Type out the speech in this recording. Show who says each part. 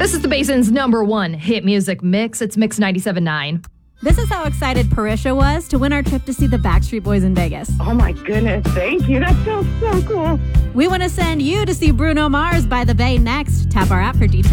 Speaker 1: This is the Basin's #1 hit music mix. It's Mix 97.9.
Speaker 2: This is how excited Parisha was to win our trip to see the Backstreet Boys in Vegas.
Speaker 3: Oh my goodness, thank you. That sounds so cool.
Speaker 2: We want to send you to see Bruno Mars by the Bay next. Tap our app for details.